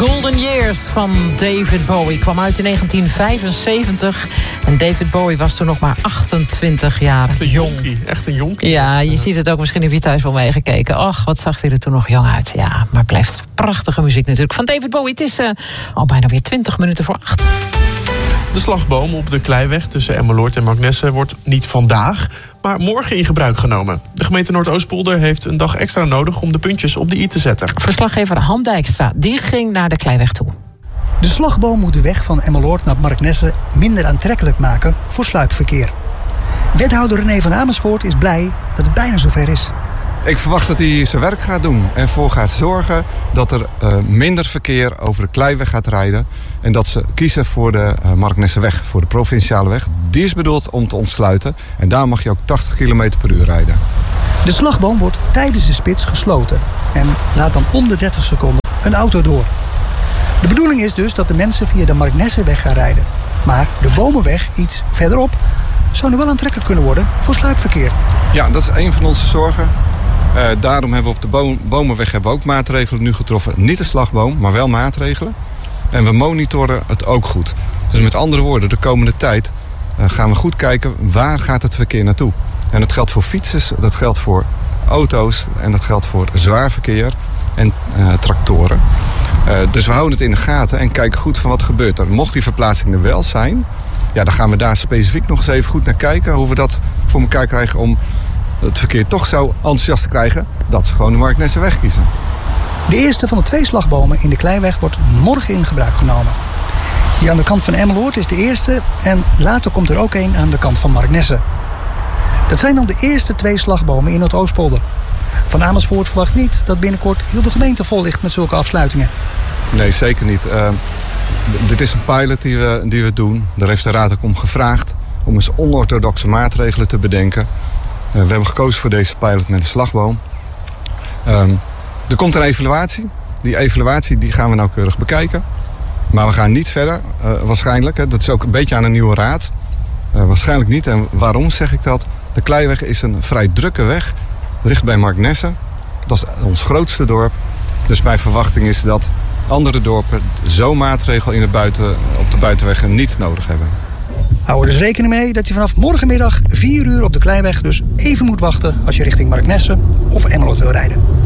Golden Years van David Bowie kwam uit in 1975. En David Bowie was toen nog maar 28 jaar jong. Echt een jonkie. Ja, je ziet het ook misschien of je thuis wel meegekeken. Och, wat zag hij er toen nog jong uit. Ja, maar blijft prachtige muziek natuurlijk van David Bowie. Het is al bijna weer 20 minuten voor 8. De slagboom op de Kleiweg tussen Emmeloord en Marknesse wordt niet vandaag, maar morgen in gebruik genomen. De gemeente Noordoostpolder heeft een dag extra nodig om de puntjes op de i te zetten. Verslaggever Han Dijkstra, die ging naar de Kleiweg toe. De slagboom moet de weg van Emmeloord naar Marknesse minder aantrekkelijk maken voor sluipverkeer. Wethouder René van Amersfoort is blij dat het bijna zover is. Ik verwacht dat hij zijn werk gaat doen en ervoor gaat zorgen dat er minder verkeer over de Kleiweg gaat rijden. En dat ze kiezen voor de Marknesseweg, voor de provinciale weg. Die is bedoeld om te ontsluiten en daar mag je ook 80 km per uur rijden. De slagboom wordt tijdens de spits gesloten en laat dan om de 30 seconden een auto door. De bedoeling is dus dat de mensen via de Marknesseweg gaan rijden. Maar de Bomenweg iets verderop zou nu wel aantrekkelijk kunnen worden voor sluipverkeer. Ja, dat is een van onze zorgen. Daarom hebben we op de Bomenweg ook maatregelen nu getroffen. Niet de slagboom, maar wel maatregelen. En we monitoren het ook goed. Dus met andere woorden, de komende tijd gaan we goed kijken waar gaat het verkeer naartoe. En dat geldt voor fietsers, dat geldt voor auto's en dat geldt voor zwaar verkeer en tractoren. Dus we houden het in de gaten en kijken goed van wat gebeurt er. Mocht die verplaatsing er wel zijn, ja, dan gaan we daar specifiek nog eens even goed naar kijken. Hoe we dat voor elkaar krijgen om het verkeer toch zo enthousiast te krijgen dat ze gewoon de Marknesseweg kiezen. De eerste van de 2 slagbomen in de Kleiweg wordt morgen in gebruik genomen. Die aan de kant van Emmeloord is de eerste en later komt er ook een aan de kant van Marknesse. Dat zijn dan de eerste 2 slagbomen in Noordoostpolder. Van Amersfoort verwacht niet dat binnenkort heel de gemeente vol ligt met zulke afsluitingen. Nee, zeker niet. Dit is een pilot die we doen. Daar heeft de raad ook om gevraagd om eens onorthodoxe maatregelen te bedenken. We hebben gekozen voor deze pilot met een slagboom. Er komt een evaluatie. Die evaluatie die gaan we nauwkeurig bekijken. Maar we gaan niet verder, waarschijnlijk. Dat is ook een beetje aan een nieuwe raad. Waarschijnlijk niet. En waarom zeg ik dat? De Kleiweg is een vrij drukke weg. Ligt bij Marknesse. Dat is ons grootste dorp. Dus mijn verwachting is dat andere dorpen zo'n maatregel op de buitenweg niet nodig hebben. Hou er dus rekening mee dat je vanaf morgenmiddag 4 uur op de Kleiweg dus even moet wachten als je richting Marknesse of Emmeloord wil rijden.